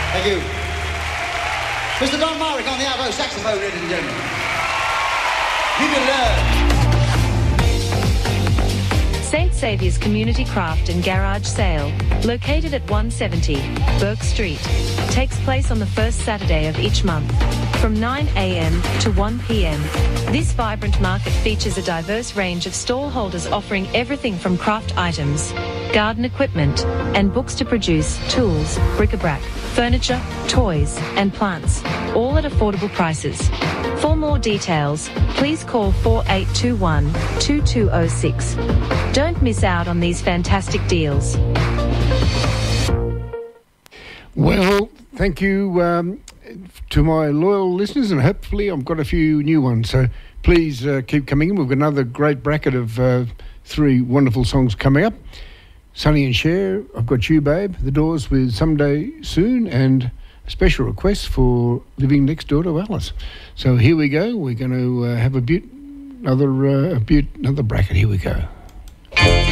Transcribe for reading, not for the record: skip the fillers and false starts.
Thank you. Mr. Don Marek on the alto saxophone, ladies and gentlemen. Give me love. St. Saviour's Community Craft and Garage Sale, located at 170 Burke Street, takes place on the first Saturday of each month, from 9 a.m. to 1 p.m. This vibrant market features a diverse range of stallholders offering everything from craft items, garden equipment, and books to produce, tools, bric-a-brac, furniture, toys, and plants, all at affordable prices. For more details, please call 4821-2206. Don't miss out on these fantastic deals. Well, thank you to my loyal listeners, and hopefully I've got a few new ones. So please keep coming in. We've got another great bracket of 3 wonderful songs coming up. Sonny and Cher, I've got You Babe, The Doors with Someday Soon, and a special request for Living Next Door to Alice. So here we go. We're going to have another bracket. Here we go.